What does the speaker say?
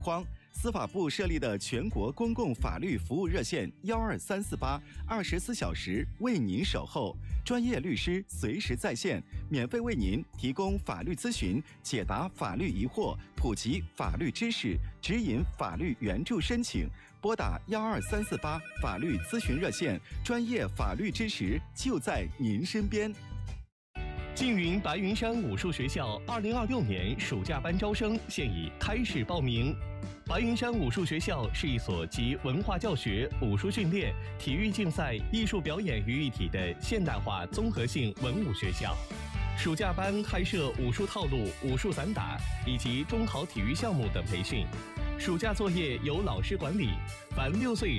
框。司法部设立的全国公共法律服务热线12348，24小时为您守候，专业律师随时在线，免费为您提供法律咨询，解答法律疑惑，普及法律知识，指引法律援助申请。拨打12348法律咨询热线，专业法律支持就在您身边。 缙云白云山武术学校2026年暑假班招生现已开始报名。白云山武术学校是一所集文化教学、武术训练、体育竞赛、艺术表演于一体的现代化综合性文武学校。暑假班开设武术套路、武术散打以及中考体育项目等培训。暑假作业由老师管理，凡6岁以